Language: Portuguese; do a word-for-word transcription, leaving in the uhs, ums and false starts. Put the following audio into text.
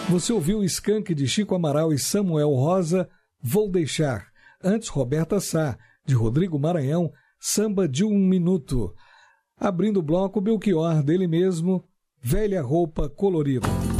Você ouviu Skank de Chico Amaral e Samuel Rosa, Vou Deixar. Antes, Roberta Sá, de Rodrigo Maranhão, Samba de um Minuto. Abrindo o bloco, Belchior, dele mesmo, Velha Roupa Colorida.